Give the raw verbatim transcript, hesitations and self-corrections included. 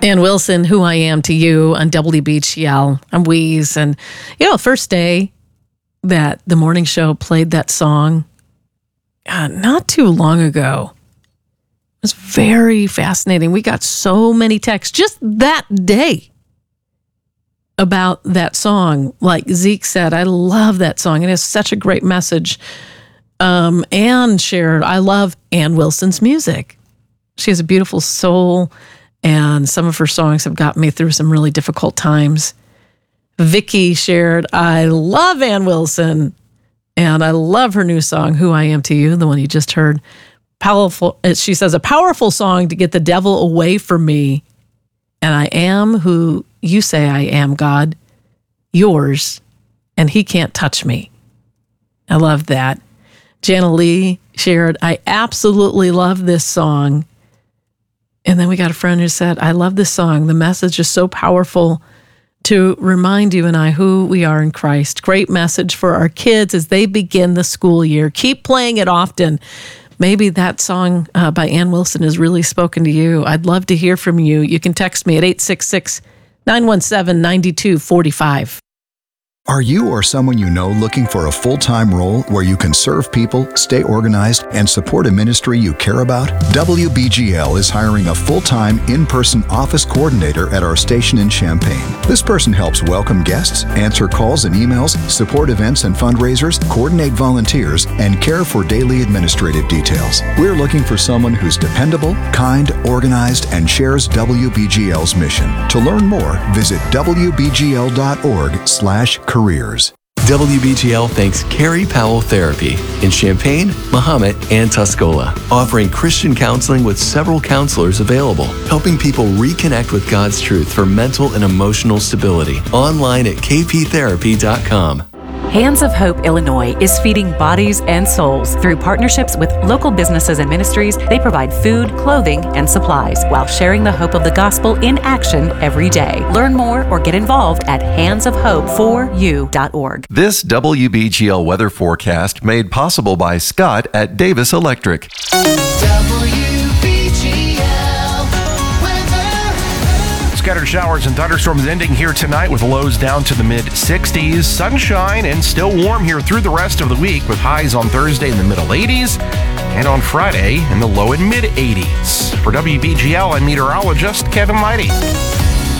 Ann Wilson, Who I Am to You on W B G L. I'm Wheeze. And, you know, first day that the morning show played that song, uh, not too long ago. It was very fascinating. We got so many texts just that day about that song. Like Zeke said, I love that song. It has such a great message. Um, Ann shared, I love Ann Wilson's music. She has a beautiful soul, and some of her songs have gotten me through some really difficult times. Vicky shared, I love Ann Wilson, and I love her new song, Who I Am to You, the one you just heard. Powerful. She says, a powerful song to get the devil away from me, and I am who you say I am, God, yours, and he can't touch me. I love that. Jana Lee shared, I absolutely love this song. And then we got a friend who said, I love this song. The message is so powerful to remind you and I who we are in Christ. Great message for our kids as they begin the school year. Keep playing it often. Maybe that song uh, by Ann Wilson has really spoken to you. I'd love to hear from you. You can text me at eight six six, nine one seven, nine two four five. Are you or someone you know looking for a full-time role where you can serve people, stay organized, and support a ministry you care about? W B G L is hiring a full-time, in-person office coordinator at our station in Champaign. This person helps welcome guests, answer calls and emails, support events and fundraisers, coordinate volunteers, and care for daily administrative details. We're looking for someone who's dependable, kind, organized, and shares W B G L's mission. To learn more, visit w b g l dot org slash careers. W B G L thanks Carrie Powell Therapy in Champaign, Mahomet, and Tuscola, offering Christian counseling with several counselors available, helping people reconnect with God's truth for mental and emotional stability. Online at k p therapy dot com. Hands of Hope Illinois is feeding bodies and souls. Through partnerships with local businesses and ministries, they provide food, clothing, and supplies while sharing the hope of the gospel in action every day. Learn more or get involved at hands of hope for you dot org. This W B G L weather forecast made possible by Scott at Davis Electric. Scattered showers and thunderstorms ending here tonight with lows down to the mid sixties. Sunshine and still warm here through the rest of the week with highs on Thursday in the middle eighties and on Friday in the low and mid eighties. For W B G L, I'm meteorologist Kevin Leidy.